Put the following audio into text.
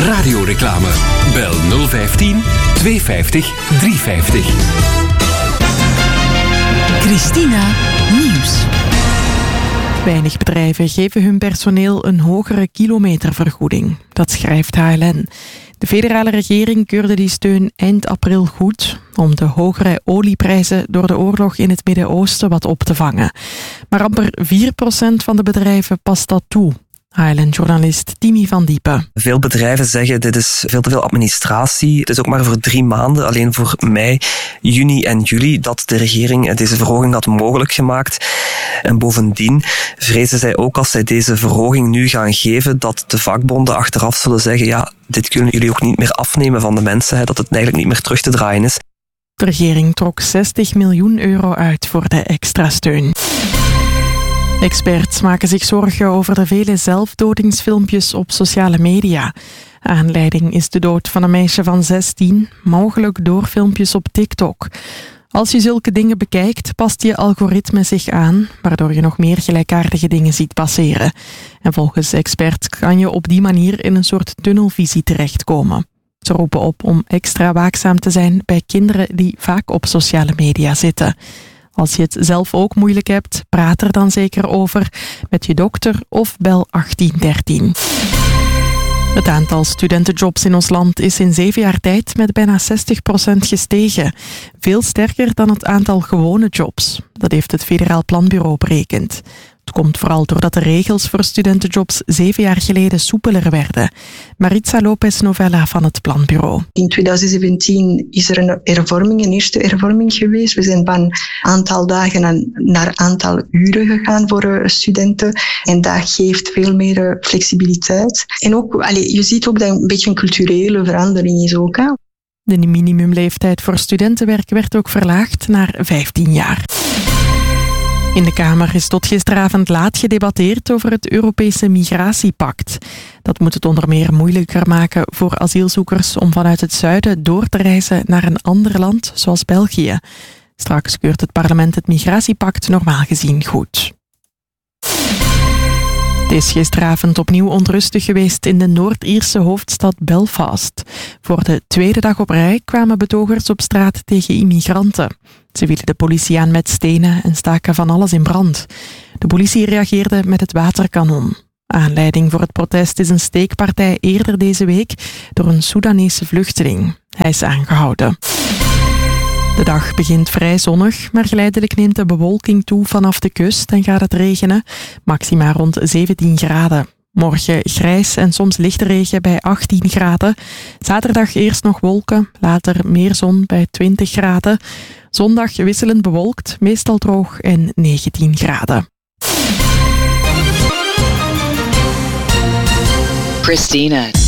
Radioreclame. Bel 015 250 350. Christina Nieuws. Weinig bedrijven geven hun personeel een hogere kilometervergoeding. Dat schrijft HLN. De federale regering keurde die steun eind april goed om de hogere olieprijzen door de oorlog in het Midden-Oosten wat op te vangen. Maar amper 4% van de bedrijven past dat toe. HLN-journalist Timi van Diepen. Veel bedrijven zeggen dit is veel te veel administratie. Het is ook maar voor 3 maanden, alleen voor mei, juni en juli, dat de regering deze verhoging had mogelijk gemaakt. En bovendien vrezen zij ook als zij deze verhoging nu gaan geven, dat de vakbonden achteraf zullen zeggen, ja, dit kunnen jullie ook niet meer afnemen van de mensen, dat het eigenlijk niet meer terug te draaien is. De regering trok €60 miljoen uit voor de extra steun. Experts maken zich zorgen over de vele zelfdodingsfilmpjes op sociale media. Aanleiding is de dood van een meisje van 16, mogelijk door filmpjes op TikTok. Als je zulke dingen bekijkt, past je algoritme zich aan, waardoor je nog meer gelijkaardige dingen ziet passeren. En volgens experts kan je op die manier in een soort tunnelvisie terechtkomen. Ze roepen op om extra waakzaam te zijn bij kinderen die vaak op sociale media zitten. Als je het zelf ook moeilijk hebt, praat er dan zeker over met je dokter of bel 1813. Het aantal studentenjobs in ons land is in 7 jaar tijd met bijna 60% gestegen. Veel sterker dan het aantal gewone jobs. Dat heeft het Federaal Planbureau berekend. Het komt vooral doordat de regels voor studentenjobs 7 jaar geleden soepeler werden. Maritza Lopez Novella van het Planbureau. In 2017 is er een eerste hervorming geweest. We zijn van aantal dagen naar aantal uren gegaan voor studenten. En dat geeft veel meer flexibiliteit. En ook, je ziet ook dat een beetje een culturele verandering is ook. Hè? De minimumleeftijd voor studentenwerk werd ook verlaagd naar 15 jaar. In de Kamer is tot gisteravond laat gedebatteerd over het Europese migratiepact. Dat moet het onder meer moeilijker maken voor asielzoekers om vanuit het zuiden door te reizen naar een ander land, zoals België. Straks keurt het parlement het migratiepact normaal gezien goed. Het is gisteravond opnieuw onrustig geweest in de Noord-Ierse hoofdstad Belfast. Voor de 2e dag op rij kwamen betogers op straat tegen immigranten. Ze vielen de politie aan met stenen en staken van alles in brand. De politie reageerde met het waterkanon. Aanleiding voor het protest is een steekpartij eerder deze week door een Soedanese vluchteling. Hij is aangehouden. De dag begint vrij zonnig, maar geleidelijk neemt de bewolking toe vanaf de kust en gaat het regenen. Maxima rond 17 graden. Morgen grijs en soms lichte regen bij 18 graden. Zaterdag eerst nog wolken, later meer zon bij 20 graden. Zondag wisselend bewolkt, meestal droog en 19 graden. Christina